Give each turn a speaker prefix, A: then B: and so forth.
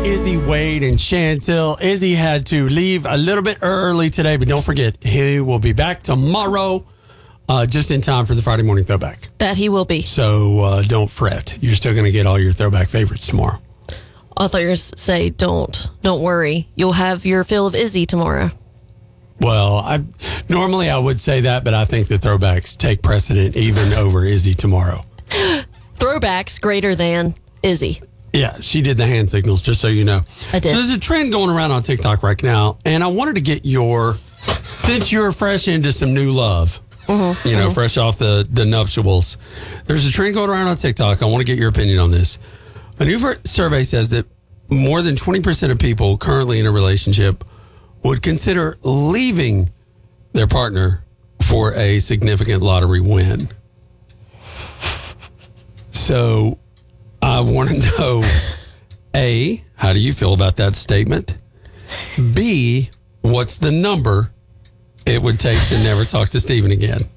A: Izzy, Wade, and Chantel. Izzy had to leave a little bit early today, but don't forget, he will be back tomorrow just in time for the Friday morning throwback.
B: That he will be.
A: So don't fret. You're still going to get all your throwback favorites tomorrow.
B: I thought you were going to say, don't worry. You'll have your fill of Izzy tomorrow.
A: Well, normally I would say that, but I think the throwbacks take precedent even over Izzy tomorrow.
B: Throwbacks greater than Izzy.
A: Yeah, she did the hand signals, just so you know.
B: I did.
A: So there's a trend going around on TikTok right now, and I wanted to get since you're fresh into some new love, fresh off the nuptials, there's a trend going around on TikTok. I want to get your opinion on this. A new survey says that more than 20% of people currently in a relationship would consider leaving their partner for a significant lottery win. So I want to know, A, how do you feel about that statement? B, what's the number it would take to never talk to Steven again?